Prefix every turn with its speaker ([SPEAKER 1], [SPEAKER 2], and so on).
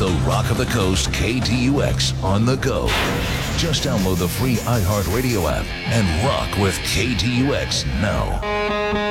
[SPEAKER 1] The Rock of the Coast KTUX on the go. Just download the free iHeartRadio app and rock with KTUX now.